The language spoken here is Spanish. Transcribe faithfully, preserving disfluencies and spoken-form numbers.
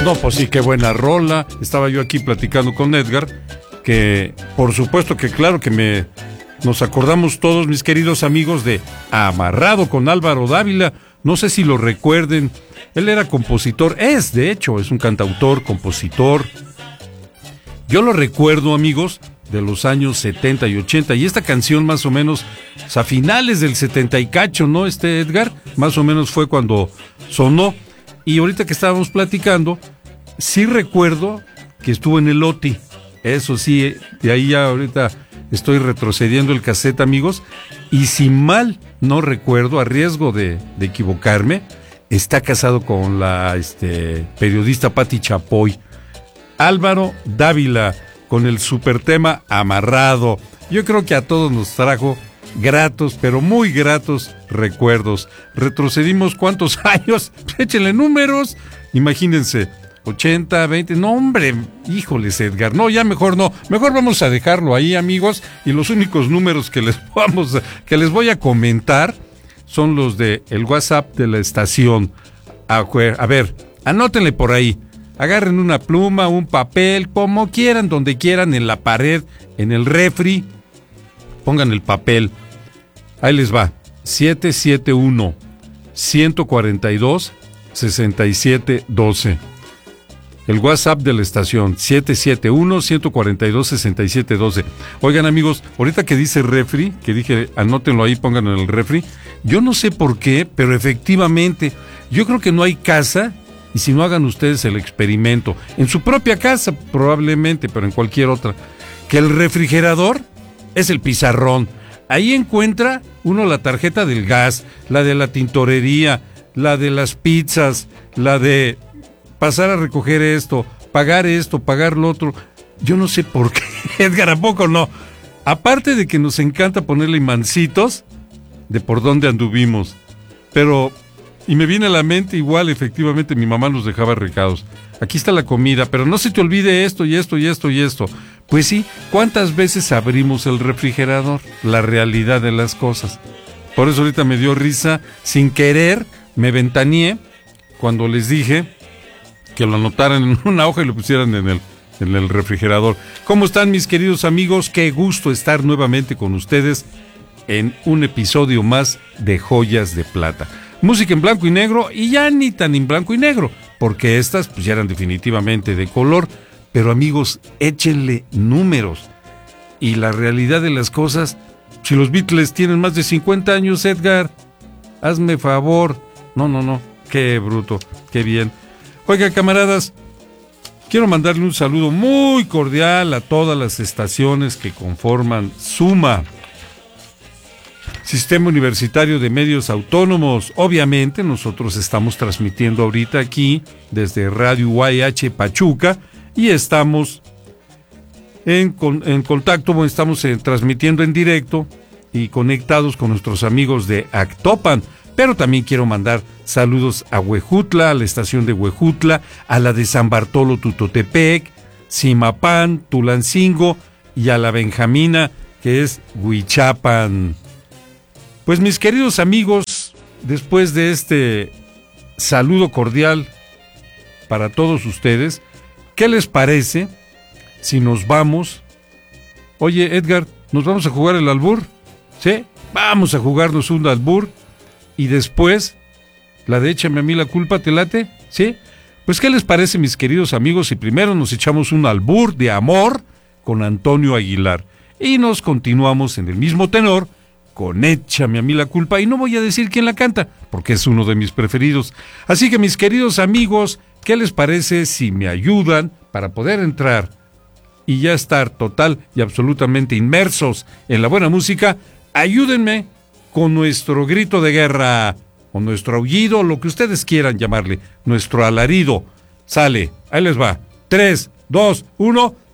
No, pues sí, qué buena rola. Estaba yo aquí platicando con Edgar, que por supuesto que claro que me nos acordamos todos, mis queridos amigos, de Amarrado con Álvaro Dávila. No sé si lo recuerden. Él era compositor, es de hecho, es un cantautor, compositor. Yo lo recuerdo, amigos, de los años setenta y ochenta, y esta canción más o menos, a finales del setenta y cacho, ¿no? Este Edgar, más o menos fue cuando sonó. Y ahorita que estábamos platicando, sí recuerdo que estuvo en el O T I. Eso sí, de ahí ya ahorita estoy retrocediendo el cassette, amigos. Y si mal no recuerdo, a riesgo de, de equivocarme, está casado con la este, periodista Pati Chapoy. Álvaro Dávila, con el super tema Amarrado. Yo creo que a todos nos trajo gratos, pero muy gratos recuerdos. Retrocedimos cuántos años, échenle números, imagínense, ochenta, veinte, no hombre, híjoles Edgar, no, ya mejor no, mejor vamos a dejarlo ahí, amigos, y los únicos números que les vamos a, que les voy a comentar son los de el WhatsApp de la estación. A, a ver, anótenle por ahí, agarren una pluma, un papel, como quieran, donde quieran, en la pared, en el refri, pongan el papel. Ahí les va, siete siete uno, uno cuatro dos, seis siete uno dos. El WhatsApp de la estación, siete siete uno, uno cuatro dos, seis siete uno dos. Oigan, amigos, ahorita que dice refri, que dije, anótenlo ahí, pónganlo en el refri, yo no sé por qué, pero efectivamente, yo creo que no hay casa, y si no hagan ustedes el experimento, en su propia casa probablemente, pero en cualquier otra, que el refrigerador es el pizarrón. Ahí encuentra uno la tarjeta del gas, la de la tintorería, la de las pizzas, la de pasar a recoger esto, pagar esto, pagar lo otro. Yo no sé por qué, Edgar, ¿a poco no? Aparte de que nos encanta ponerle imancitos de por dónde anduvimos. Pero, y me viene a la mente igual, efectivamente, mi mamá nos dejaba recados. Aquí está la comida, pero no se te olvide esto y esto y esto y esto. Pues sí, ¿cuántas veces abrimos el refrigerador? La realidad de las cosas. Por eso ahorita me dio risa, sin querer, me ventaneé cuando les dije que lo anotaran en una hoja y lo pusieran en el, en el refrigerador. ¿Cómo están, mis queridos amigos? Qué gusto estar nuevamente con ustedes en un episodio más de Joyas de Plata. Música en blanco y negro, y ya ni tan en blanco y negro, porque estas pues ya eran definitivamente de color. Pero amigos, échenle números. Y la realidad de las cosas, si los Beatles tienen más de cincuenta años, Edgar, hazme favor. No, no, no, qué bruto, qué bien. Oiga, camaradas, quiero mandarle un saludo muy cordial a todas las estaciones que conforman SUMA, Sistema Universitario de Medios Autónomos. Obviamente, nosotros estamos transmitiendo ahorita aquí desde Radio U A H Pachuca, y estamos en, en contacto, estamos eh, transmitiendo en directo y conectados con nuestros amigos de Actopan. Pero también quiero mandar saludos a Huejutla, a la estación de Huejutla, a la de San Bartolo Tutotepec, Zimapán, Tulancingo, y a la Benjamina, que es Huichapan. Pues mis queridos amigos, después de este saludo cordial para todos ustedes, ¿qué les parece si nos vamos? Oye, Edgar, ¿nos vamos a jugar el albur? ¿Sí? Vamos a jugarnos un albur. Y después, la de échame a mí la culpa, ¿te late? ¿Sí? Pues, ¿qué les parece, mis queridos amigos, si primero nos echamos un albur de amor con Antonio Aguilar? Y nos continuamos en el mismo tenor con Échame a mí la culpa. Y no voy a decir quién la canta, porque es uno de mis preferidos. Así que, mis queridos amigos, ¿qué les parece si me ayudan para poder entrar y ya estar total y absolutamente inmersos en la buena música? Ayúdenme con nuestro grito de guerra, o nuestro aullido, lo que ustedes quieran llamarle, nuestro alarido. Sale, ahí les va. Tres, dos, uno...